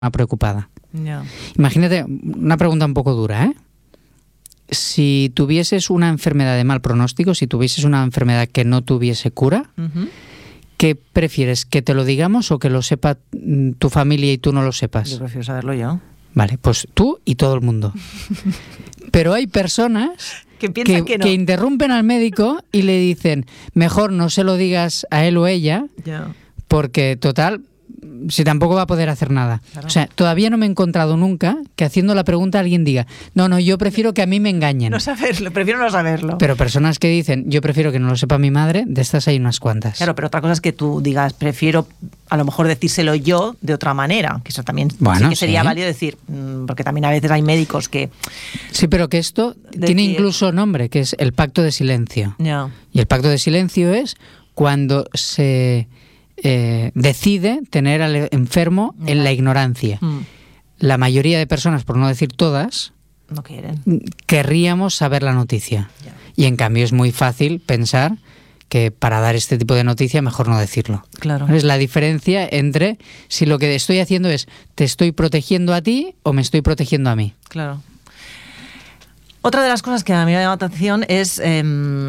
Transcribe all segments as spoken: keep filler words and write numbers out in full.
preocupada. Yeah. Imagínate, una pregunta un poco dura, ¿eh? Si tuvieses una enfermedad de mal pronóstico, si tuvieses una enfermedad que no tuviese cura, uh-huh. ¿qué prefieres? ¿Que te lo digamos o que lo sepa tu familia y tú no lo sepas? Yo prefiero saberlo yo. Vale, pues tú y todo el mundo. Pero hay personas que, piensan que, que, no. que interrumpen al médico y le dicen, mejor no se lo digas a él o ella, yeah. porque total, si tampoco va a poder hacer nada. Claro. O sea, todavía no me he encontrado nunca que haciendo la pregunta alguien diga, no, no, yo prefiero que a mí me engañen. No saberlo, prefiero no saberlo. Pero personas que dicen, yo prefiero que no lo sepa mi madre, de estas hay unas cuantas. Claro, pero otra cosa es que tú digas, prefiero a lo mejor decírselo yo de otra manera, que eso también bueno, sí que sería sí. válido decir, porque también a veces hay médicos que... Sí, pero que esto decir... tiene incluso nombre, que es el pacto de silencio. Yeah. Y el pacto de silencio es cuando se... Eh, decide tener al enfermo en yeah. la ignorancia. Mm. La mayoría de personas, por no decir todas, no quieren. Querríamos saber la noticia. Yeah. Y en cambio es muy fácil pensar que para dar este tipo de noticia mejor no decirlo. Claro. Es la diferencia entre si lo que estoy haciendo es te estoy protegiendo a ti o me estoy protegiendo a mí. Claro. Otra de las cosas que a mí me llama la atención es eh,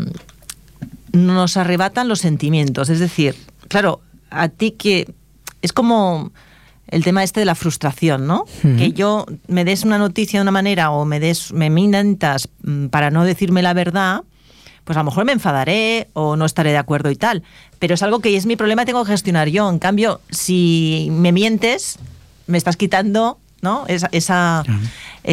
nos arrebatan los sentimientos. Es decir, claro, a ti que es como el tema este de la frustración, ¿no? Uh-huh. Que yo me des una noticia de una manera o me des me mientas para no decirme la verdad, pues a lo mejor me enfadaré o no estaré de acuerdo y tal. Pero es algo que es mi problema, tengo que gestionar yo. En cambio, si me mientes, me estás quitando, ¿no? Esa, esa, uh-huh.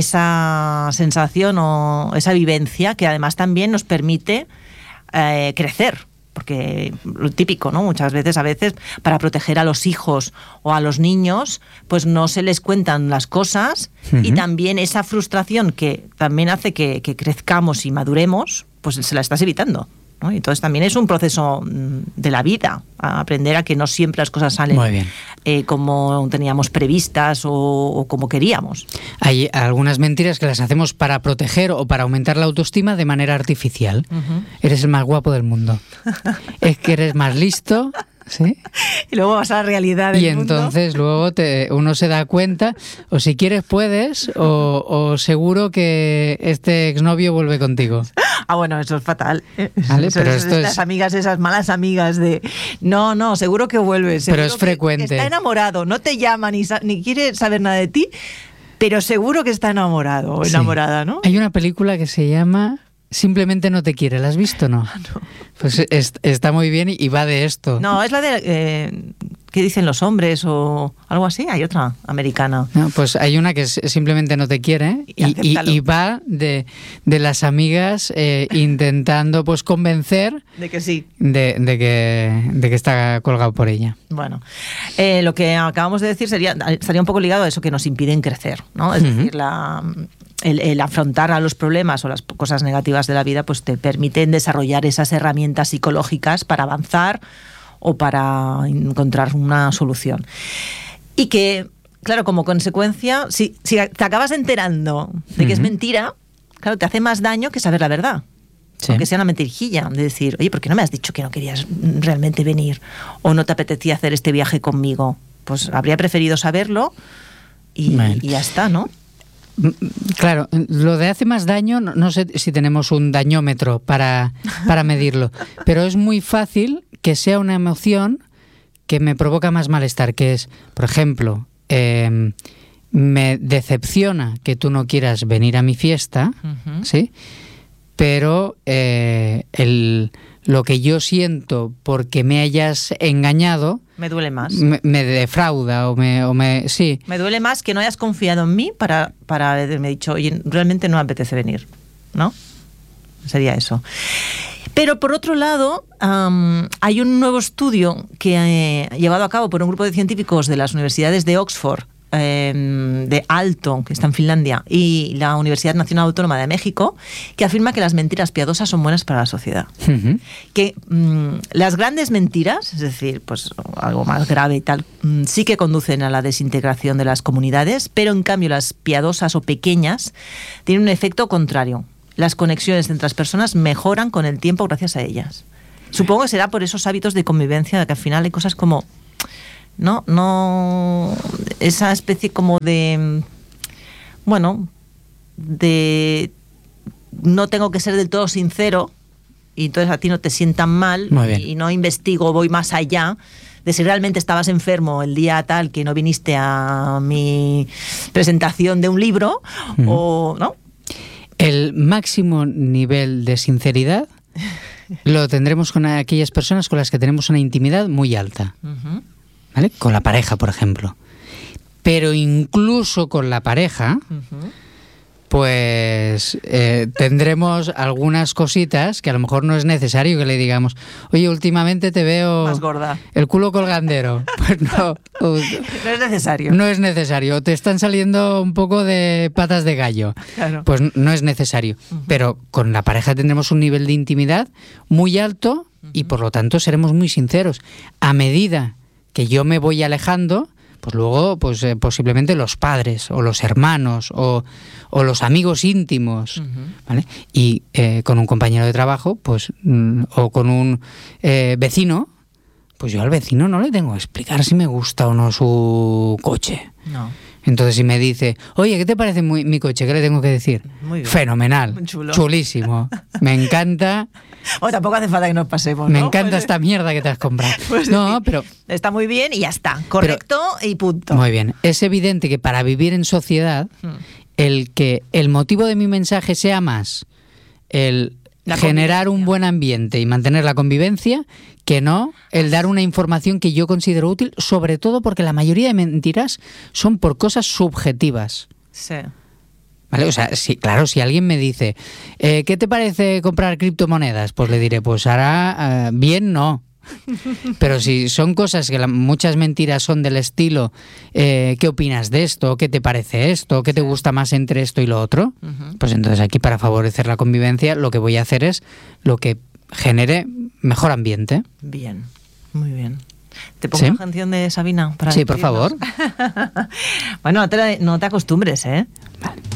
esa sensación o esa vivencia que además también nos permite eh, crecer. Porque lo típico, ¿no? Muchas veces, a veces, para proteger a los hijos o a los niños, pues no se les cuentan las cosas uh-huh. y también esa frustración que también hace que, que crezcamos y maduremos, pues se la estás evitando, ¿no? Entonces también es un proceso de la vida, a aprender a que no siempre las cosas salen eh, como teníamos previstas o, o como queríamos. Hay algunas mentiras que las hacemos para proteger o para aumentar la autoestima de manera artificial. Uh-huh. Eres el más guapo del mundo. Es que eres más listo. ¿Sí? Y luego vas a la realidad del y entonces mundo. Luego te, uno se da cuenta, o si quieres puedes, o, o seguro que este exnovio vuelve contigo. Ah, bueno, eso es fatal. ¿Vale? Eso, pero eso, esto esas es... amigas, esas malas amigas de no, no, seguro que vuelve. Seguro pero es que, frecuente. Que está enamorado, no te llama ni, ni quiere saber nada de ti, pero seguro que está enamorado o enamorada, ¿no? Hay una película que se llama Simplemente no te quiere, ¿la has visto o no? Ah, no. Pues es, está muy bien y va de esto. No, es la de eh, ¿qué dicen los hombres? O algo así, hay otra americana. No, pues hay una que es Simplemente no te quiere y, y, y, y va de, de las amigas eh, intentando pues convencer de que sí, de, de, que, de que está colgado por ella. Bueno, eh, lo que acabamos de decir sería estaría un poco ligado a eso que nos impiden crecer, ¿no? Es uh-huh. decir, la... El, el afrontar a los problemas o las cosas negativas de la vida pues te permiten desarrollar esas herramientas psicológicas para avanzar o para encontrar una solución. Y que, claro, como consecuencia, si, si te acabas enterando de que uh-huh. es mentira, claro, te hace más daño que saber la verdad. Sí. Aunque sea una mentirijilla, de decir, oye, ¿por qué no me has dicho que no querías realmente venir? ¿O no te apetecía hacer este viaje conmigo? Pues habría preferido saberlo y, bueno. y ya está, ¿no? Claro, lo de hace más daño, no, no sé si tenemos un dañómetro para, para medirlo, pero es muy fácil que sea una emoción que me provoca más malestar, que es, por ejemplo, eh, me decepciona que tú no quieras venir a mi fiesta, uh-huh. ¿sí? Pero eh, el, lo que yo siento porque me hayas engañado me duele más. Me, me defrauda o me, o me... Sí. Me duele más que no hayas confiado en mí para, para haberme dicho, oye, realmente no me apetece venir, ¿no? Sería eso. Pero por otro lado, um, hay un nuevo estudio que eh, llevado a cabo por un grupo de científicos de las universidades de Oxford, eh, de Aalto, que está en Finlandia, y la Universidad Nacional Autónoma de México, que afirma que las mentiras piadosas son buenas para la sociedad. Uh-huh. Que mmm, las grandes mentiras, es decir, pues algo más grave y tal, mmm, sí que conducen a la desintegración de las comunidades, pero en cambio las piadosas o pequeñas tienen un efecto contrario. Las conexiones entre las personas mejoran con el tiempo gracias a ellas. Supongo que será por esos hábitos de convivencia, de que al final hay cosas como ¿no? No, esa especie como de, bueno, de no tengo que ser del todo sincero y entonces a ti no te sientan mal y no investigo, voy más allá de si realmente estabas enfermo el día tal que no viniste a mi presentación de un libro, mm. o ¿no? El máximo nivel de sinceridad lo tendremos con aquellas personas con las que tenemos una intimidad muy alta, uh-huh. ¿vale? Con la pareja, por ejemplo. Pero incluso con la pareja, uh-huh. pues eh, tendremos algunas cositas que a lo mejor no es necesario que le digamos, oye, últimamente te veo más gorda, el culo colgandero. Pues no, no es necesario. No es necesario. Te están saliendo un poco de patas de gallo. Claro. Pues no es necesario. Uh-huh. Pero con la pareja tendremos un nivel de intimidad muy alto uh-huh. y por lo tanto seremos muy sinceros. A medida que yo me voy alejando, pues luego pues eh, posiblemente los padres o los hermanos o, o los amigos íntimos, uh-huh. ¿vale? Y eh, con un compañero de trabajo, pues mm, o con un eh, vecino, pues yo al vecino no le tengo que explicar si me gusta o no su coche. No. Entonces si me dice, oye, ¿qué te parece muy, mi coche? ¿Qué le tengo que decir? Muy bien. Fenomenal, muy chulo. Chulísimo, me encanta. O tampoco hace falta que nos pasemos, Me ¿no? encanta pues, esta mierda que te has comprado. Pues no, sí, pero está muy bien y ya está. Correcto pero, y punto. Muy bien. Es evidente que para vivir en sociedad, hmm. el que el motivo de mi mensaje sea más el la generar un buen ambiente y mantener la convivencia que no el dar una información que yo considero útil, sobre todo porque la mayoría de mentiras son por cosas subjetivas. Sí. ¿Vale? O sea, sí, claro, si alguien me dice, eh, ¿qué te parece comprar criptomonedas? Pues le diré, pues ahora uh, bien no. Pero si son cosas que la, muchas mentiras son del estilo, eh, ¿qué opinas de esto? ¿Qué te parece esto? ¿Qué te gusta más entre esto y lo otro? Uh-huh. Pues entonces aquí para favorecer la convivencia lo que voy a hacer es lo que genere mejor ambiente. Bien, muy bien. ¿Te pongo ¿Sí? una canción de Sabina? Para sí, por favor. Bueno, no te, no te acostumbres, ¿eh? Vale.